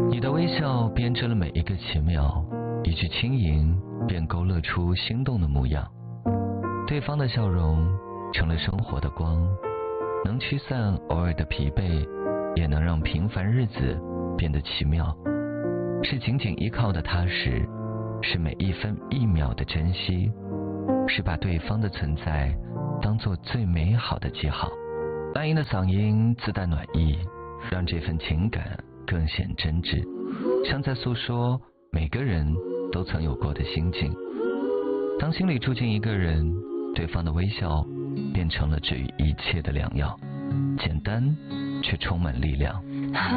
你的微笑编织了每一个奇妙，一句轻吟便勾勒出心动的模样。对方的笑容成了生活的光，能驱散偶尔的疲惫，也能让平凡日子变得奇妙。是紧紧依靠的踏实，是每一分一秒的珍惜，是把对方的存在当作最美好的记号。淡音的嗓音自带暖意，让这份情感更显真挚，像在诉说每个人都曾有过的心境。当心里住进一个人，对方的微笑变成了治愈一切的良药，简单却充满力量。 好